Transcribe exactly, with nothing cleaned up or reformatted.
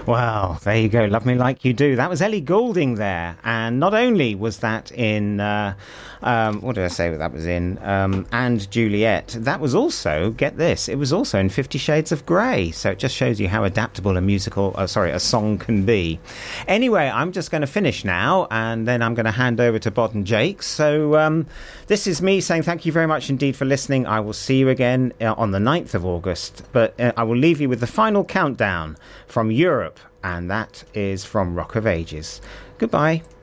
Well, there you go. Love Me Like You Do. That was Ellie Goulding there. And not only was that in, uh, um, what did I say that was in? Um, and Juliet. That was also, get this, it was also in Fifty Shades of Grey. So it just shows you how adaptable a musical, uh, sorry, a song can be. Anyway, I'm just going to finish now, and then I'm going to hand over to Bod and Jake. So um, this is me saying thank you very much indeed for listening. I will see you again uh, on the ninth of August. But uh, I will leave you with the final countdown from Europe. And that is from Rock of Ages. Goodbye.